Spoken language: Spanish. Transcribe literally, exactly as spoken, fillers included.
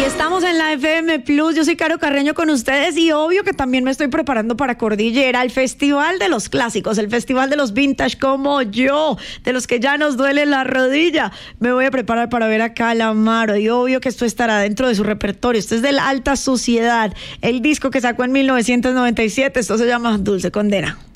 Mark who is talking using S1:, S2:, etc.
S1: Estamos en la F M Plus, yo soy Caro Carreño con ustedes y obvio que también me estoy preparando para Cordillera, el festival de los clásicos, el festival de los vintage como yo, de los que ya nos duele la rodilla. Me voy a preparar para ver a Calamaro y obvio que esto estará dentro de su repertorio. Esto es de la alta sociedad, el disco que sacó en mil novecientos noventa y siete, esto se llama Dulce Condena.